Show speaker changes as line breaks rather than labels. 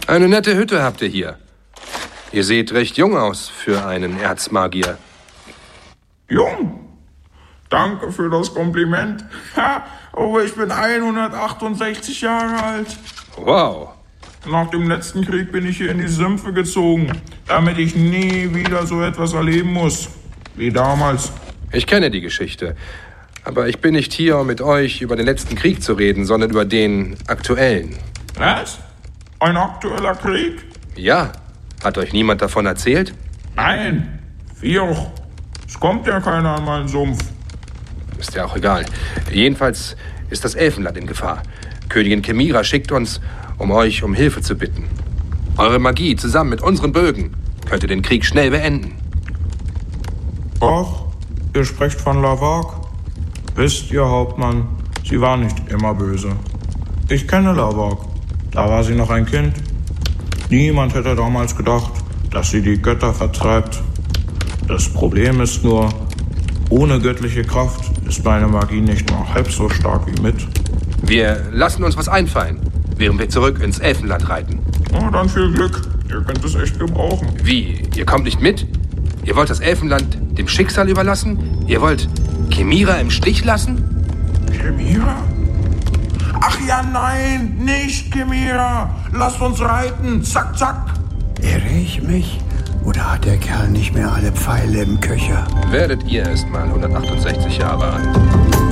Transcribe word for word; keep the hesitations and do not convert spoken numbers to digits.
Eine nette Hütte habt ihr hier. Ihr seht recht jung aus für einen Erzmagier.
Jung? Danke für das Kompliment. Ha, aber ich bin hundertachtundsechzig Jahre alt.
Wow.
Nach dem letzten Krieg bin ich hier in die Sümpfe gezogen, damit ich nie wieder so etwas erleben muss, wie damals.
Ich kenne die Geschichte. Aber ich bin nicht hier, um mit euch über den letzten Krieg zu reden, sondern über den aktuellen.
Was? Ein aktueller Krieg?
Ja. Hat euch niemand davon erzählt?
Nein. Wie auch. Es kommt ja keiner an meinen Sumpf.
Ist ja auch egal. Jedenfalls ist das Elfenland in Gefahr. Königin Kemira schickt uns, um euch um Hilfe zu bitten. Eure Magie zusammen mit unseren Bögen könnte den Krieg schnell beenden.
Ach, ihr sprecht von Lavag. Wisst ihr, Hauptmann, sie war nicht immer böse. Ich kenne Lavag. Da war sie noch ein Kind. Niemand hätte damals gedacht, dass sie die Götter vertreibt. Das Problem ist nur, ohne göttliche Kraft ist meine Magie nicht nur halb so stark wie mit.
Wir lassen uns was einfallen, während wir zurück ins Elfenland reiten.
Oh, dann viel Glück. Ihr könnt es echt gebrauchen.
Wie? Ihr kommt nicht mit? Ihr wollt das Elfenland dem Schicksal überlassen? Ihr wollt Kemira im Stich lassen?
Kemira? Ach ja, nein, nicht Kemira. Lasst uns reiten. Zack, zack.
Irre ich mich? Oder hat der Kerl nicht mehr alle Pfeile im Köcher?
Werdet ihr erst mal hundertachtundsechzig Jahre alt.